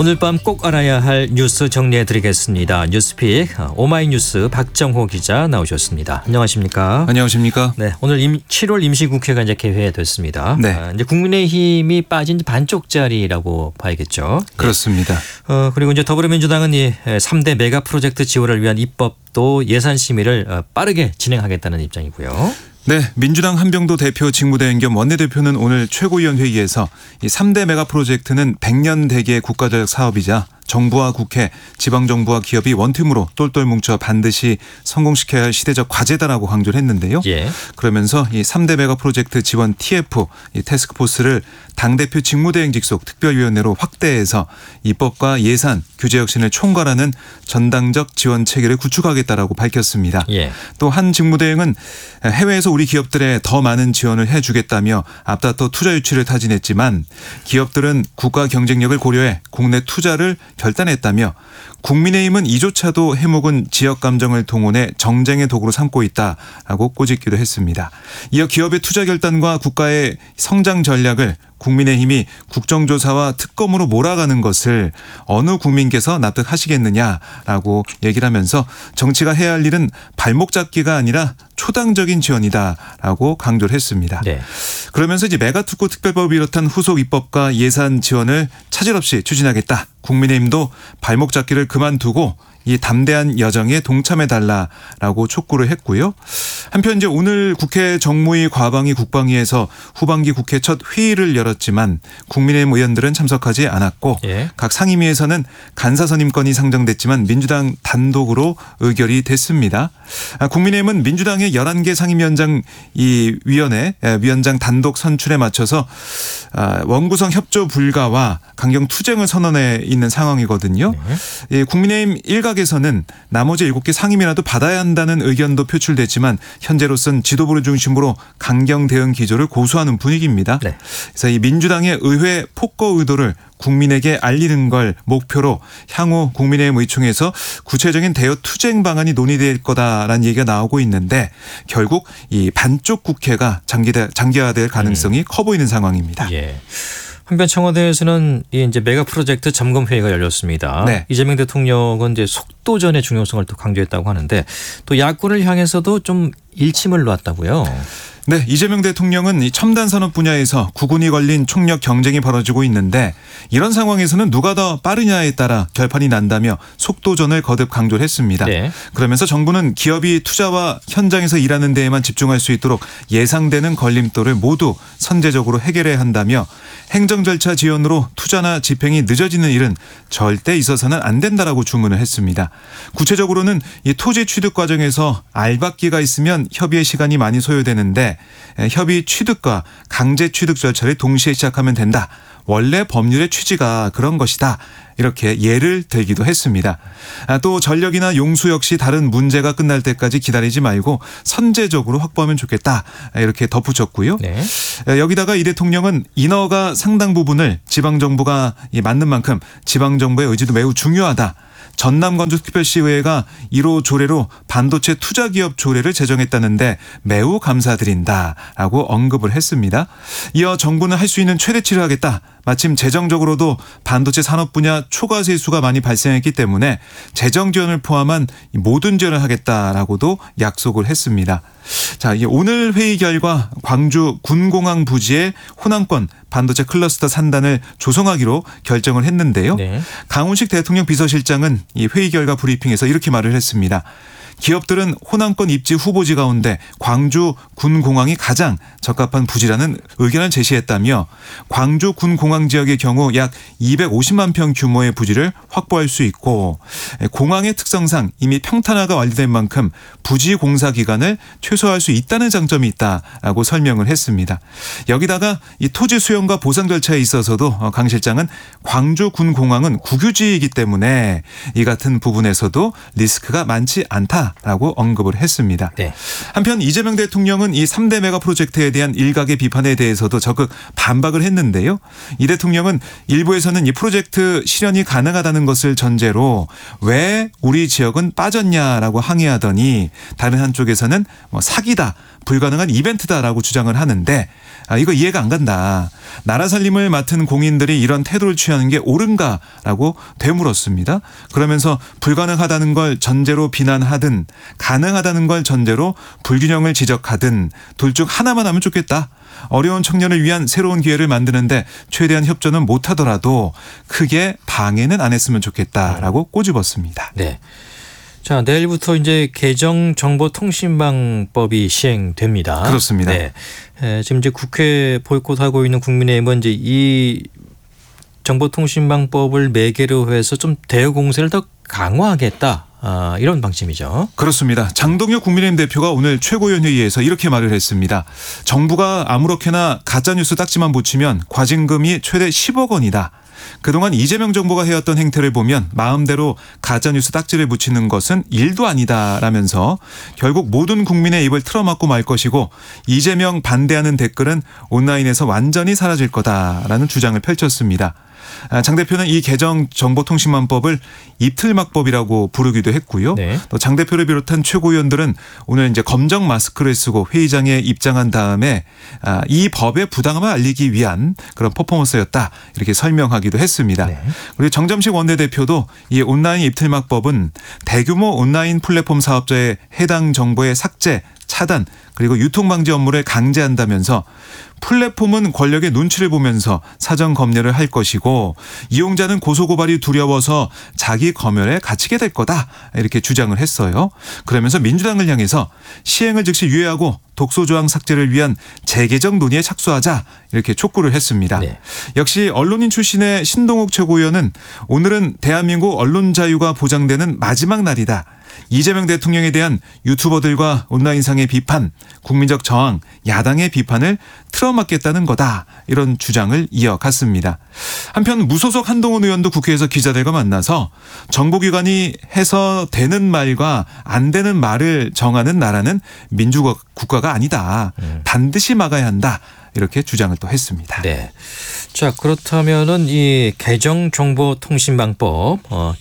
오늘 밤 꼭 알아야 할 뉴스 정리해드리겠습니다. 뉴스픽 오마이뉴스 박정호 기자 나오셨습니다. 안녕하십니까? 안녕하십니까? 네, 오늘 7월 임시국회가 이제 개회됐습니다. 네. 이제 국민의힘이 빠진 반쪽짜리라고 봐야겠죠. 그렇습니다. 그리고 이제 더불어민주당은 이 3대 메가 프로젝트 지원을 위한 입법도 예산 심의를 빠르게 진행하겠다는 입장이고요. 네, 민주당 한병도 대표 직무대행 겸 원내대표는 오늘 최고위원 회의에서 이 3대 메가 프로젝트는 100년 대계 국가적 사업이자 정부와 국회, 지방정부와 기업이 원팀으로 똘똘 뭉쳐 반드시 성공시켜야 할 시대적 과제다라고 강조를 했는데요. 예. 그러면서 이 3대 메가 프로젝트 지원 TF 이 태스크포스를 당대표 직무대행 직속 특별위원회로 확대해서 입법과 예산, 규제 혁신을 총괄하는 전당적 지원 체계를 구축하겠다라고 밝혔습니다. 예. 또 한 직무대행은 해외에서 우리 기업들에 더 많은 지원을 해주겠다며 앞다퉈 투자 유치를 타진했지만 기업들은 국가 경쟁력을 고려해 국내 투자를 결단했다며 국민의힘은 이조차도 해묵은 지역 감정을 동원해 정쟁의 도구로 삼고 있다라고 꼬집기도 했습니다. 이어 기업의 투자 결단과 국가의 성장 전략을 국민의힘이 국정조사와 특검으로 몰아가는 것을 어느 국민께서 납득하시겠느냐라고 얘기를 하면서 정치가 해야 할 일은 발목 잡기가 아니라 초당적인 지원이다라고 강조를 했습니다. 네. 그러면서 이제 메가특구 특별법을 비롯한 후속 입법과 예산 지원을 차질 없이 추진하겠다. 국민의힘도 발목 잡기를 그만두고 이 담대한 여정에 동참해달라라고 촉구를 했고요. 한편 이제 오늘 국회 정무위 과방위 국방위에서 후반기 국회 첫 회의를 열었지만 국민의힘 의원들은 참석하지 않았고 예. 각 상임위에서는 간사 선임권이 상정됐지만 민주당 단독으로 의결이 됐습니다. 국민의힘은 민주당의 11개 상임위원장 이 위원장 단독 선출에 맞춰서 원구성 협조 불가와 강경 투쟁을 선언해 있는 상황이거든요. 네. 국민의힘 일각에서는 나머지 7개 상임위라도 받아야 한다는 의견도 표출됐지만 현재로선 지도부를 중심으로 강경 대응 기조를 고수하는 분위기입니다. 네. 그래서 이 민주당의 의회 폭거 의도를 국민에게 알리는 걸 목표로 향후 국민의힘 의총에서 구체적인 대여 투쟁 방안이 논의될 거다라는 얘기가 나오고 있는데 결국 이 반쪽 국회가 장기화될 가능성이 커 보이는 상황입니다. 예. 한편 청와대에서는 이제 메가 프로젝트 점검 회의가 열렸습니다. 네. 이재명 대통령은 이제 속도전의 중요성을 또 강조했다고 하는데 또 야권을 향해서도 좀 일침을 놓았다고요. 네, 이재명 대통령은 이 첨단 산업 분야에서 구군이 걸린 총력 경쟁이 벌어지고 있는데 이런 상황에서는 누가 더 빠르냐에 따라 결판이 난다며 속도전을 거듭 강조를 했습니다. 네. 그러면서 정부는 기업이 투자와 현장에서 일하는 데에만 집중할 수 있도록 예상되는 걸림돌을 모두 선제적으로 해결해야 한다며 행정 절차 지연으로 투자나 집행이 늦어지는 일은 절대 있어서는 안 된다라고 주문을 했습니다. 구체적으로는 이 토지 취득 과정에서 알박기가 있으면 협의의 시간이 많이 소요되는데 협의 취득과 강제 취득 절차를 동시에 시작하면 된다. 원래 법률의 취지가 그런 것이다. 이렇게 예를 들기도 했습니다. 또 전력이나 용수 역시 다른 문제가 끝날 때까지 기다리지 말고 선제적으로 확보하면 좋겠다. 이렇게 덧붙였고요. 네. 여기다가 이 대통령은 인허가 상당 부분을 지방정부가 맞는 만큼 지방정부의 의지도 매우 중요하다. 전남 광주특별시의회가 1호 조례로 반도체 투자기업 조례를 제정했다는데 매우 감사드린다라고 언급을 했습니다. 이어 정부는 할 수 있는 최대치를 하겠다. 마침 재정적으로도 반도체 산업 분야 초과 세수가 많이 발생했기 때문에 재정 지원을 포함한 모든 지원을 하겠다라고도 약속을 했습니다. 자, 오늘 회의 결과 광주 군공항 부지의 호남권 반도체 클러스터 산단을 조성하기로 결정을 했는데요. 네. 강훈식 대통령 비서실장은 이 회의 결과 브리핑에서 이렇게 말을 했습니다. 기업들은 호남권 입지 후보지 가운데 광주 군공항이 가장 적합한 부지라는 의견을 제시했다며 광주 군공항 지역의 경우 약 250만 평 규모의 부지를 확보할 수 있고 공항의 특성상 이미 평탄화가 완료된 만큼 부지 공사 기간을 최소화할 수 있다는 장점이 있다라고 설명을 했습니다. 여기다가 이 토지 수용과 보상 절차에 있어서도 강 실장은 광주 군공항은 국유지이기 때문에 이 같은 부분에서도 리스크가 많지 않다. 라고 언급을 했습니다. 네. 한편 이재명 대통령은 이 3대 메가 프로젝트에 대한 일각의 비판에 대해서도 적극 반박을 했는데요. 이 대통령은 일부에서는 이 프로젝트 실현이 가능하다는 것을 전제로 왜 우리 지역은 빠졌냐라고 항의하더니 다른 한쪽에서는 사기다. 불가능한 이벤트다라고 주장을 하는데 이거 이해가 안 간다. 나라 살림을 맡은 공인들이 이런 태도를 취하는 게 옳은가라고 되물었습니다. 그러면서 불가능하다는 걸 전제로 비난하든 가능하다는 걸 전제로 불균형을 지적하든 둘 중 하나만 하면 좋겠다. 어려운 청년을 위한 새로운 기회를 만드는데 최대한 협조는 못하더라도 크게 방해는 안 했으면 좋겠다라고 꼬집었습니다. 네. 자, 내일부터 이제 개정정보통신망법이 시행됩니다. 그렇습니다. 네. 지금 이제 국회 보이콧하고 있는 국민의힘은 이제 이 정보통신망법을 매개로 해서 좀 대응 공세를 더 강화하겠다. 이런 방침이죠. 그렇습니다. 장동혁 국민의힘 대표가 오늘 최고위원회의에서 이렇게 말을 했습니다. 정부가 아무렇게나 가짜뉴스 딱지만 붙이면 과징금이 최대 10억 원이다. 그동안 이재명 정부가 해왔던 행태를 보면 마음대로 가짜뉴스 딱지를 붙이는 것은 일도 아니다라면서 결국 모든 국민의 입을 틀어막고 말 것이고 이재명 반대하는 댓글은 온라인에서 완전히 사라질 거다라는 주장을 펼쳤습니다. 장 대표는 이 개정 정보통신망법을 입틀막법이라고 부르기도 했고요. 네. 또 장 대표를 비롯한 최고위원들은 오늘 이제 검정 마스크를 쓰고 회의장에 입장한 다음에 이 법의 부당함을 알리기 위한 그런 퍼포먼스였다 이렇게 설명하기도 했습니다. 네. 그리고 정점식 원내대표도 이 온라인 입틀막법은 대규모 온라인 플랫폼 사업자의 해당 정보의 삭제, 차단 그리고 유통방지 업무를 강제한다면서 플랫폼은 권력의 눈치를 보면서 사전 검열을 할 것이고 이용자는 고소고발이 두려워서 자기 검열에 갇히게 될 거다 이렇게 주장을 했어요. 그러면서 민주당을 향해서 시행을 즉시 유예하고 독소조항 삭제를 위한 재개정 논의에 착수하자 이렇게 촉구를 했습니다. 네. 역시 언론인 출신의 신동욱 최고위원은 오늘은 대한민국 언론 자유가 보장되는 마지막 날이다. 이재명 대통령에 대한 유튜버들과 온라인상의 비판, 국민적 저항, 야당의 비판을 틀어막겠다는 거다. 이런 주장을 이어갔습니다. 한편 무소속 한동훈 의원도 국회에서 기자들과 만나서 정보기관이 해서 되는 말과 안 되는 말을 정하는 나라는 민주국가가 아니다. 반드시 막아야 한다. 이렇게 주장을 또 했습니다. 네. 자, 그렇다면은 이 개정정보통신망법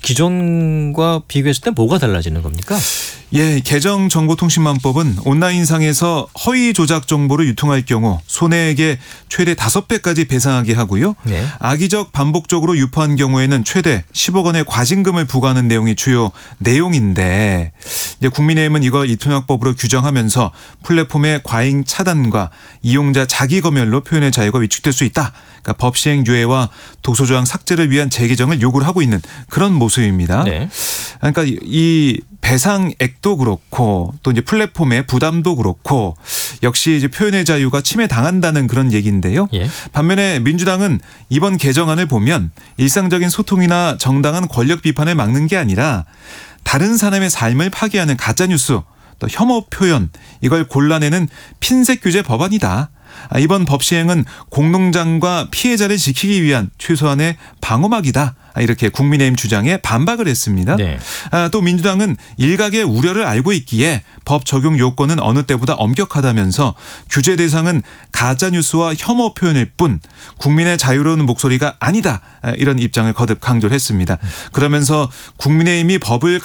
기존과 비교했을 때 뭐가 달라지는 겁니까? 예, 개정정보통신망법은 온라인상에서 허위 조작 정보를 유통할 경우 손해액의 최대 5배까지 배상하게 하고요. 네. 악의적 반복적으로 유포한 경우에는 최대 10억 원의 과징금을 부과하는 내용이 주요 내용인데 이제 국민의힘은 이걸 입틀막법으로 규정하면서 플랫폼의 과잉 차단과 이용자 자기 검열로 표현의 자유가 위축될 수 있다. 그러니까 법 시행 유예와 독소조항 삭제를 위한 재개정을 요구를 하고 있는 그런 모습입니다. 네. 그러니까 이 배상액도 그렇고 또 이제 플랫폼의 부담도 그렇고 역시 이제 표현의 자유가 침해당한다는 그런 얘기인데요. 예. 반면에 민주당은 이번 개정안을 보면 일상적인 소통이나 정당한 권력 비판을 막는 게 아니라 다른 사람의 삶을 파괴하는 가짜뉴스 또 혐오 표현 이걸 골라내는 핀셋 규제 법안이다. 이번 법 시행은 공농장과 피해자를 지키기 위한 최소한의 방어막이다. 이렇게 국민의힘 주장에 반박을 했습니다. 네. 또 민주당은 일각의 우려를 알고 있기에 법 적용 요건은 어느 때보다 엄격하다면서 규제 대상은 가짜뉴스와 혐오 표현일 뿐 국민의 자유로운 목소리가 아니다. 이런 입장을 거듭 강조를 했습니다. 그러면서 국민의힘이 법을